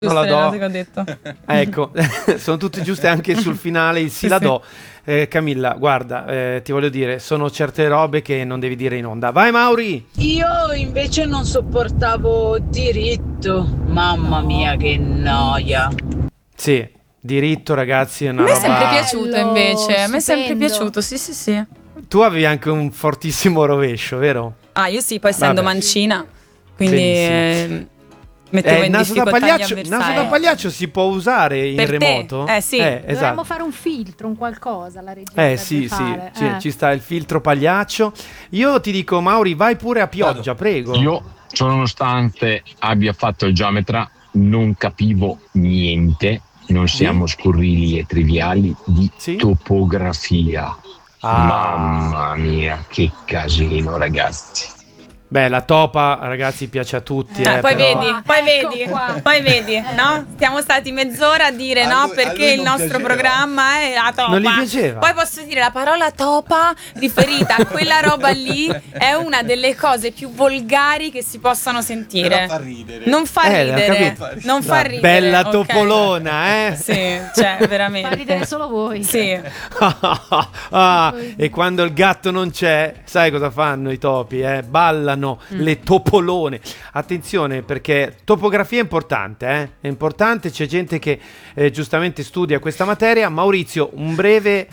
Non la do. Che ho detto. Ecco, sono tutte giuste anche sul finale, il sì la do. Camilla, guarda, ti voglio dire, sono certe robe che non devi dire in onda. Vai Mauri! Io invece non sopportavo diritto. Mamma mia, che noia. Sì, diritto ragazzi è una A me è roba... sempre piaciuto invece. A me è sempre Stupendo. piaciuto, sì. Tu avevi anche un fortissimo rovescio, vero? Ah, io sì, poi essendo Vabbè. mancina, quindi Benissimo. mettevo in naso da difficoltà gli pagliaccio, avversari. naso da pagliaccio si può usare in Per te? remoto? Sì. Dovremmo Esatto. fare un filtro, un qualcosa, la regia Sì, dovrebbe sì, fare. ci sta il filtro pagliaccio. Io ti dico, Mauri, vai pure a pioggia, prego. Io, nonostante abbia fatto il geometra, non capivo niente. Non siamo scurrili e triviali di Sì? topografia. Ah. Mamma mia, che casino, ragazzi. Beh, la topa, ragazzi, piace a tutti. Poi però- poi vedi, no? Siamo stati mezz'ora a dire A no lui perché il non nostro piaceva. programma è la topa. Non gli piaceva? Poi posso dire la parola topa riferita a quella roba lì è una delle cose più volgari che si possano sentire. Però fa ridere. Non fa l'ho ridere. capito. Non fa La ridere. bella ok? topolona, eh? Sì, cioè veramente. Fa ridere solo voi. Sì. Ah, e quando il gatto non c'è, sai cosa fanno i topi? Ballano le topolone. Attenzione perché topografia è importante, È importante, c'è gente che giustamente studia questa materia. Maurizio, un breve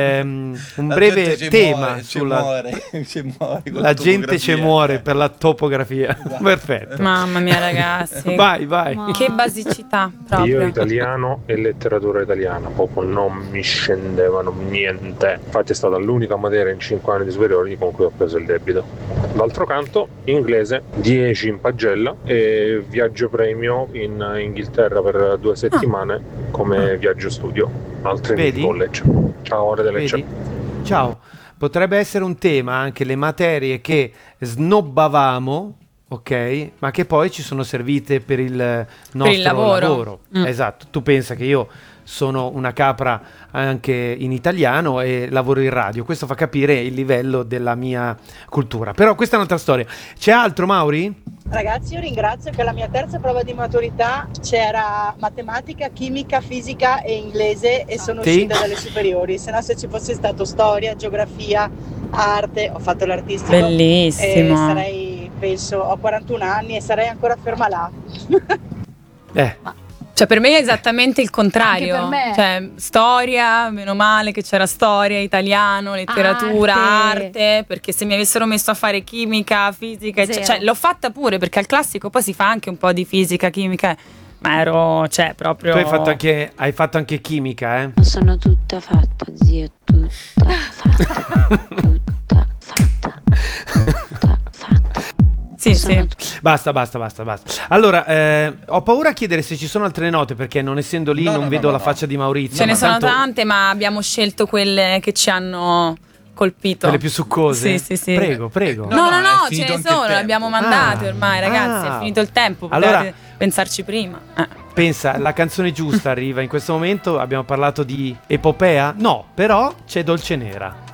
tema sulla... La gente ci muore per la topografia. Perfetto. Mamma mia, ragazzi. Vai. Che basicità proprio. Io italiano e letteratura italiana proprio non mi scendevano niente. Infatti è stata l'unica materia in 5 anni di superiori con cui ho preso il debito. D'altro canto, inglese 10 in pagella e viaggio premio in Inghilterra per 2 settimane come viaggio studio al Trinity Vedi? College. Ciao, ore delle Vedi? Ciao. Potrebbe essere un tema anche le materie che snobbavamo, ok? Ma che poi ci sono servite per il nostro lavoro. Esatto. Tu pensa che io sono una capra anche in italiano e lavoro in radio. Questo fa capire il livello della mia cultura. Però questa è un'altra storia. C'è altro, Mauri? Ragazzi, io ringrazio che alla mia terza prova di maturità c'era matematica, chimica, fisica e inglese e sono Sì. uscita dalle superiori. Se no, se ci fosse stato storia, geografia, arte, ho fatto l'artistico. Bellissimo. E sarei, penso, ho 41 anni e sarei ancora ferma là. Cioè per me è esattamente il contrario. Anche per me. Cioè storia, meno male che c'era storia, italiano, letteratura, arte, perché se mi avessero messo a fare chimica, fisica, Zero. cioè l'ho fatta pure perché al classico poi si fa anche un po' di fisica, chimica, ma ero, cioè proprio... Tu hai fatto anche chimica, eh? Sono tutta fatta, zio, tutta fatta, tutta fatta, tutta fatta. Sì. Basta. Allora, ho paura a chiedere se ci sono altre note perché non essendo lì non vedo la faccia di Maurizio. Ce ne ma sono tanto tante, ma abbiamo scelto quelle che ci hanno colpito. quelle più succose. Sì. Prego. No, è ce finito ne anche sono, il le abbiamo mandate Ah. ormai, ragazzi, Ah. è finito il tempo, Allora- potevate pensarci prima. Pensa, la canzone giusta arriva in questo momento. Abbiamo parlato di epopea? No, però c'è Dolce Nera.